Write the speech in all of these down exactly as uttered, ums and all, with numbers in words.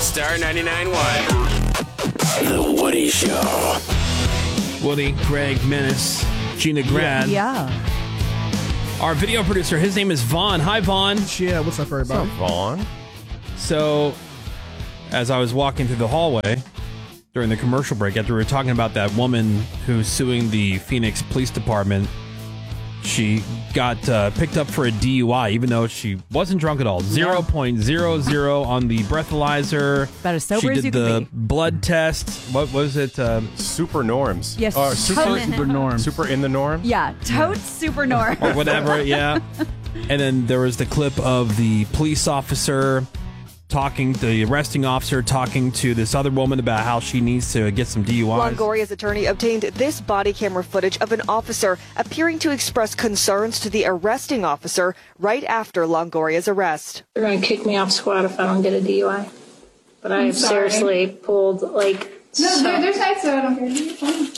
Star ninety-nine point one. The Woody Show. Woody, Greg, Menace, Gina Grad. Yeah. Our video producer, his name is Vaughn. Hi, Vaughn. Yeah, what's up, everybody? What's up, Vaughn? So, as I was walking through the hallway during the commercial break, after we were talking about that woman who's suing the Phoenix Police Department, she got uh, picked up for a D U I, even though she wasn't drunk at all. zero point zero zero on the breathalyzer. About as sober she as did you the can be. blood test. What was it? Um, Super norms. Yes, Or super, totes- Super norms. super in the norm. Yeah, totes super norm. or whatever, yeah. And then there was the clip of the police officer talking, the arresting officer talking to this other woman about how she needs to get some D U Is. Longoria's attorney obtained this body camera footage of an officer appearing to express concerns to the arresting officer right after Longoria's arrest. They're going to kick me off squad if I don't get a D U I. But I have seriously pulled, like, No, so- there, there's nights that I don't care. You're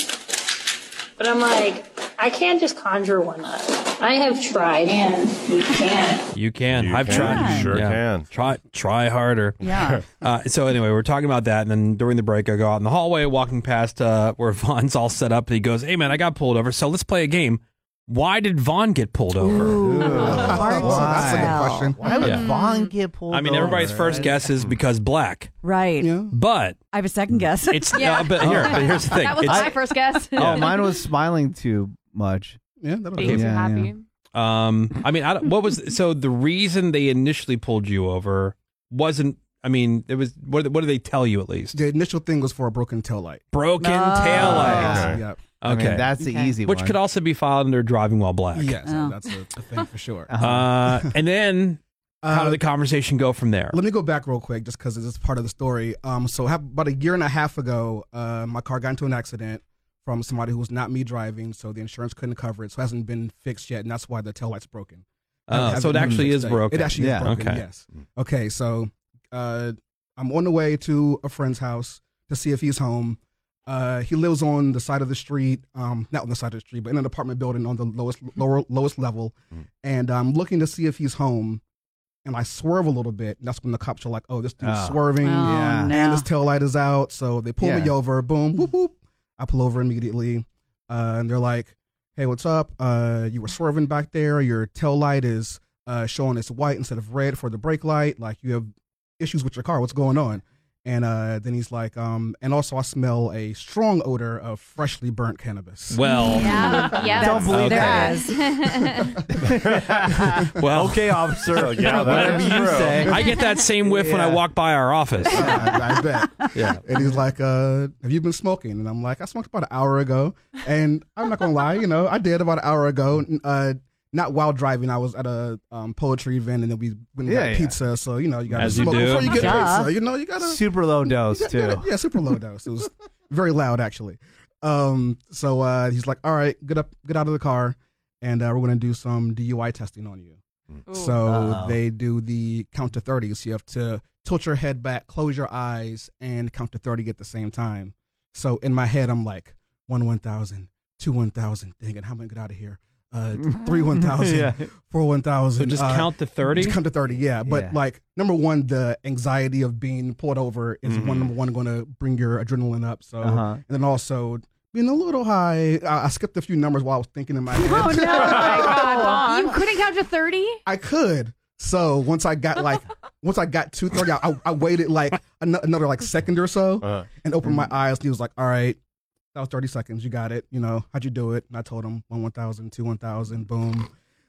fine. But I'm like, I can't just conjure one up. I have tried. And you can. You can. You I've can. tried. You sure can. Try try harder. Yeah. Uh, so anyway, we're talking about that, and then during the break, I go out in the hallway, walking past uh, where Vaughn's all set up, and he goes, "Hey man, I got pulled over, so let's play a game. Why did Vaughn get pulled over?" Hard to Well, that's a good tell. question. Why would Yeah. Vaughn get pulled I mean, everybody's over? first guess is because black, Right. Yeah. but I have a second guess. it's Yeah. uh, but here, but here's the thing. That was It's- my first guess. Oh, mine was smiling too much. Yeah, that'll Being do too it. Yeah, happy. Um, I mean, I don't, what was so the reason they initially pulled you over wasn't? I mean, it was what? What did they tell you at least? The initial thing was for a broken tail light. Broken Oh. taillight. Okay. Yeah. I Okay, mean, that's the Okay. easy which one. could also be filed under driving while black. Yes, Oh. that's a, a thing for sure. Uh, and then how Uh, did the conversation go from there? Let me go back real quick, just because it's part of the story. Um, so ha- about a year and a half ago, uh, my car got into an accident from somebody who was not me driving, so the insurance couldn't cover it. So it hasn't been fixed yet, and that's why the taillight's broken. Oh, Hasn't so it been actually fixed is yet. broken. It actually Yeah. is broken. Okay. Yes. Okay. So uh, I'm on the way to a friend's house to see if he's home. Uh, he lives on the side of the street, um, not on the side of the street, but in an apartment building on the lowest lower lowest level. Mm. And I'm looking to see if he's home. And I swerve a little bit. And that's when the cops are like, "Oh, this dude's Oh. swerving, Oh, Yeah. no. and his tail light is out." So they pull me Yeah. over. Boom, whoop, whoop. I pull over immediately, uh, and they're like, "Hey, what's up? Uh, you were swerving back there. Your tail light is uh, showing it's white instead of red for the brake light. Like you have issues with your car. What's going on?" And uh, then he's like, um, "And also, I smell a strong odor of freshly burnt cannabis." Well, Yeah. yeah. Don't believe There that. is. well, Okay, officer. Yeah, that Whatever is you true. say. I get that same whiff when I Yeah. walk by our office. I, I bet. Yeah. And he's like, uh, "Have you been smoking?" And I'm like, "I smoked about an hour ago." And I'm not gonna lie, you know, I did about an hour ago. Uh, not while driving. I was at a um, poetry event, and then we went and Yeah, got yeah. pizza. So you know, you gotta As you smoke do. before you get Duh. pizza. You know, you gotta Super low dose, you too. gotta- yeah, super low dose. It was very loud, actually. Um, so uh, he's like, "All right, get up, get out of the car, and uh, we're gonna do some D U I testing on you." So Uh-oh. they do the count to thirty. So you have to tilt your head back, close your eyes, and count to thirty at the same time. So in my head, I'm like, one one thousand, two one thousand. Dang it, how am I gonna get out of here? Uh, three one thousand, Yeah. four one thousand. So just uh, count to thirty. Just count to thirty, yeah. But Yeah. like, number one, the anxiety of being pulled over is Mhm. one number one going to bring your adrenaline up. So, Uh-huh. and then also being a little high. I, I skipped a few numbers while I was thinking in my head. Oh, no. Oh my God, Vaughn. You couldn't count to thirty? I could. So once I got like, once I got to thirty, I, I waited like an- another like second or so Uh, and opened my eyes. And he was like, "All right, that was thirty seconds. You got it. You know, how'd you do it?" And I told him one one thousand, two one thousand, boom.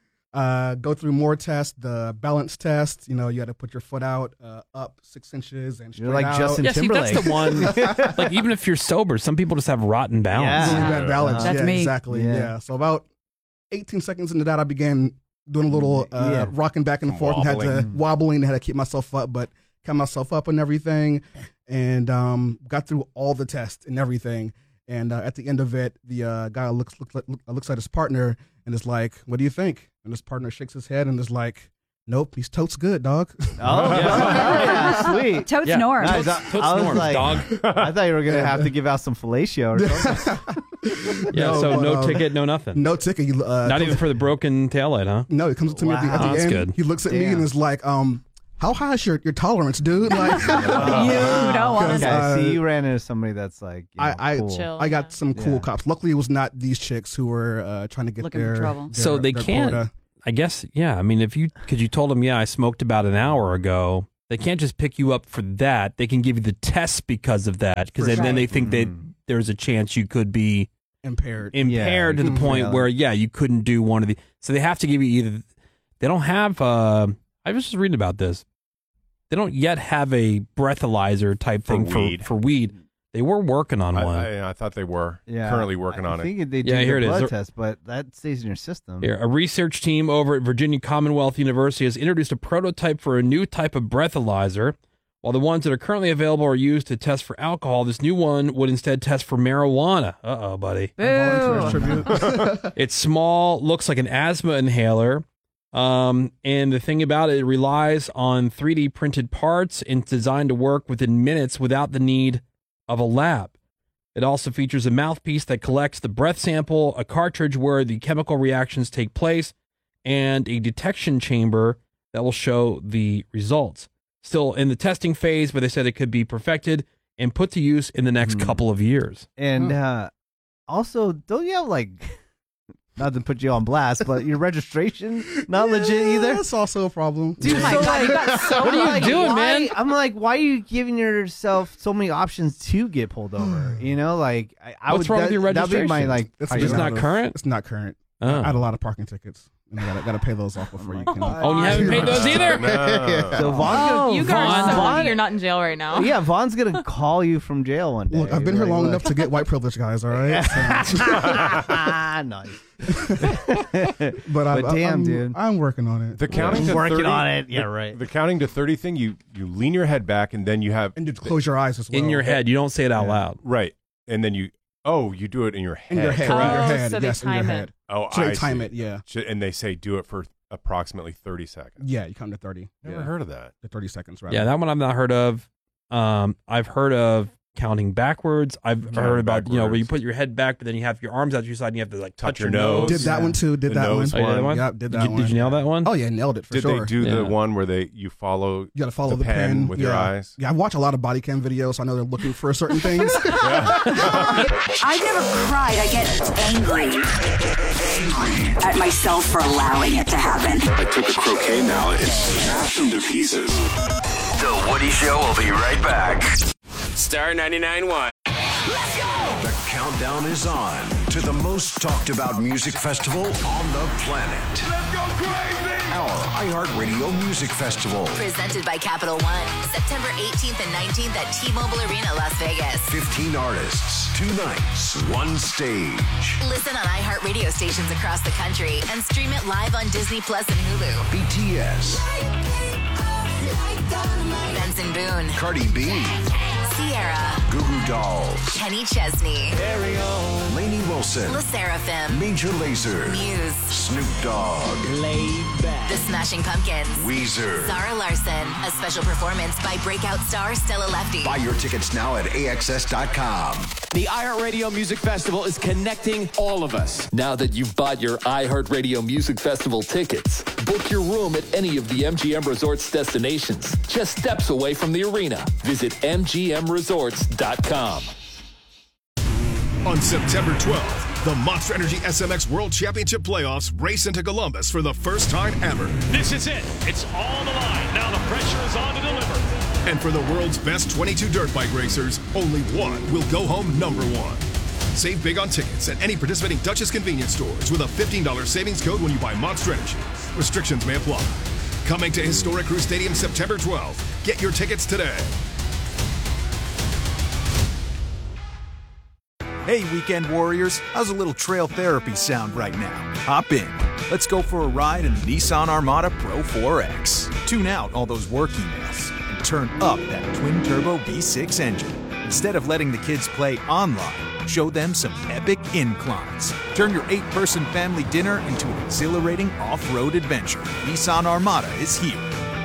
Uh, go through more tests, the balance test. You know, you got to put your foot out, uh, up six inches and straight You're like out. Justin Yeah, see, that's Timberlake. the one. Like, even if you're sober, some people just have rotten balance. Really Yeah. bad balance. That's yeah, me. exactly. Yeah. Yeah. So about eighteen seconds into that, I began doing a little uh, Yeah. rocking back and forth and had to Wobbling. wobbling and had to keep myself up, but kept myself up and everything, and um, got through all the tests and everything. And uh, at the end of it, the uh, guy looks looks look, looks at his partner and is like, "What do you think?" And his partner shakes his head and is like, "Nope, he's totes good, dog." Oh, yeah. Sweet. Totes Yeah. norm. Nice. I, Toots I was norms, like, dog. I thought you were going to have to give out some fellatio or something. Yeah, No, so but, no um, ticket, no nothing. No ticket. He, uh, Not comes- even for the broken taillight, huh? No, he comes to me at the, at Wow. the That's end. good. He looks at me Damn. and is like, um, how high is your, your tolerance, dude? Like, You don't want Okay, to. uh, see, you ran into somebody that's like, you know, I I, cool. Chill. I got yeah. some cool Yeah. cops. Luckily, it was not these chicks who were uh, trying to get Looking for their, trouble. their- So they their can't. quota. I guess, yeah. I mean, if you, because you told them, yeah, I smoked about an hour ago, they can't just pick you up for that. They can give you the test because of that, because For then, then sure. they think that Mhm. there's a chance you could be impaired. impaired Yeah, to the you point can- where, yeah, you couldn't do one of the. So they have to give you either. They don't have. Uh, I was just reading about this. They don't yet have a breathalyzer type For thing for weed. for weed. They were working on I, one. I, I thought they were Yeah, currently working I on it. think they do Yeah, the here it is. blood There- test, but that stays in your system. Here, a research team over at Virginia Commonwealth University has introduced a prototype for a new type of breathalyzer. While the ones that are currently available are used to test for alcohol, this new one would instead test for marijuana. Uh-oh, buddy. Volunteers Boo. tribute. It's small, looks like an asthma inhaler. Um, and the thing about it, it relies on three D printed parts and it's designed to work within minutes without the need of a lab. It also features a mouthpiece that collects the breath sample, a cartridge where the chemical reactions take place, and a detection chamber that will show the results. Still in the testing phase, but they said it could be perfected and put to use in the next Mhm. couple of years. And uh, also, don't you have like, not to put you on blast, but your registration not legit either? That's also a problem. Dude, Oh my so God, like, you got so What are you like, doing, why- man? I'm like, why are you giving yourself so many options to get pulled over? You know, like, I, I What's would, wrong that, with your That'd be my registration? like. It's Are you priority. not current? It's not current. Oh. I had a lot of parking tickets, and I gotta, gotta pay those off before you can. Oh, and you haven't paid those either? No. So Vaughn's Oh, gonna, you guys Vaughn, are so Vaughn- lucky you're not in jail right now. Yeah, Vaughn's gonna call you from jail one day. Look, I've been here Like, long look. enough to get white privilege, guys. All right. So- nice. but I, But damn, I'm, dude. I'm working on it. The counting to Working thirty, on it. Yeah, the- right. The counting to thirty thing, you you lean your head back and then you have And you close your eyes as well. In your head. You don't say it out Yeah. loud. right, and then you oh you do it in your head. In your head. Oh, in your head. so they yes, in your time it. head. Oh, So they I time see. it. Yeah. Sh- And they say do it for approximately thirty seconds. Yeah. You count to thirty. Never yeah. heard of that. The thirty seconds. Right. Yeah, that one I've not heard of. Um, I've heard of counting backwards. I've Counting heard about, you know, where you backwards. put your head back, but then you have your arms out to your side and you have to like touch, Touch your nose. nose. Did that Yeah. one too. Did The that one. nose Oh, you did that one? Yep. Did that Did you, one. did you nail that one? Oh yeah, nailed it for Did sure. they do Yeah. the one where they you follow? You got to follow the the, pen pen with your yeah. eyes? Yeah, I watch a lot of body cam videos. So I know they're looking for certain things. I never cried. I get angry at myself for allowing it to happen. I took a croquet mallet and smashed them to pieces. The Woody Show will be right back. Star ninety-nine point one. The countdown is on to the most talked about music festival on the planet. Let's go crazy! Our iHeartRadio Music Festival. Presented by Capital One, September eighteenth and nineteenth at T-Mobile Arena, Las Vegas. fifteen artists, two nights, one stage. Listen on iHeartRadio stations across the country and stream it live on Disney Plus and Hulu. B T S, Benson Boone, Cardi B, Sierra, Goo Goo Dolls, Kenny Chesney, Lainey Wilson, La Seraphim, Major Lazer, Muse, Snoop Dogg, The Smashing Pumpkins, Weezer. Zara Larson, a special performance by breakout star Stella Lefty. Buy your tickets now at A X S dot com. The iHeartRadio Music Festival is connecting all of us. Now that you've bought your iHeartRadio Music Festival tickets, book your room at any of the M G M Resorts destinations, just steps away from the arena. Visit M G M resorts dot com. On September twelfth, the Monster Energy S M X World Championship Playoffs race into Columbus for the first time ever. This is it. It's on the line. Now the pressure is on to deliver. And for the world's best twenty-two dirt bike racers, only one will go home number one. Save big on tickets at any participating Duchess convenience stores with a fifteen dollars savings code when you buy Monster Energy. Restrictions may apply. Coming to Historic Crew Stadium September twelfth. Get your tickets today. Hey, weekend warriors, how's a little trail therapy sound right now? Hop in. Let's go for a ride in the Nissan Armada Pro four X. Tune out all those work emails and turn up that twin-turbo V six engine. Instead of letting the kids play online, show them some epic inclines. Turn your eight-person family dinner into an exhilarating off-road adventure. Nissan Armada is here.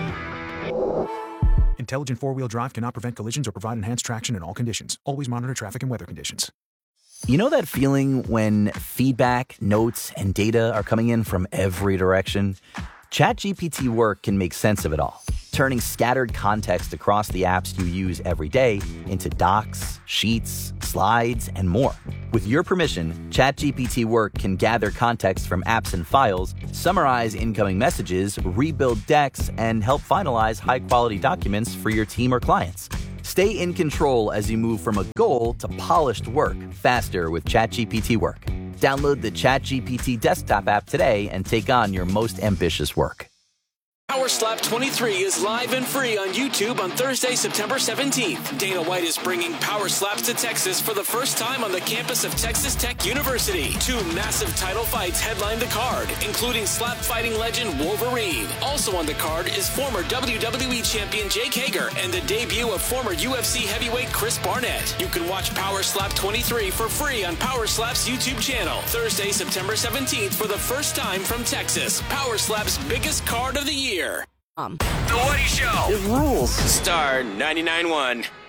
Intelligent four-wheel drive cannot prevent collisions or provide enhanced traction in all conditions. Always monitor traffic and weather conditions. You know that feeling when feedback, notes, and data are coming in from every direction? ChatGPT Work can make sense of it all, turning scattered context across the apps you use every day into docs, sheets, slides, and more. With your permission, ChatGPT Work can gather context from apps and files, summarize incoming messages, rebuild decks, and help finalize high-quality documents for your team or clients. Stay in control as you move from a goal to polished work faster with ChatGPT Work. Download the ChatGPT desktop app today and take on your most ambitious work. Power Slap twenty-three is live and free on YouTube on Thursday, September seventeenth. Dana White is bringing Power Slaps to Texas for the first time on the campus of Texas Tech University. Two massive title fights headline the card, including slap fighting legend Wolverine. Also on the card is former W W E champion Jake Hager and the debut of former U F C heavyweight Chris Barnett. You can watch Power Slap twenty-three for free on Power Slap's YouTube channel. Thursday, September seventeenth for the first time from Texas. Power Slap's biggest card of the year. Um, the Woody Show. It rules. Star ninety-nine point one.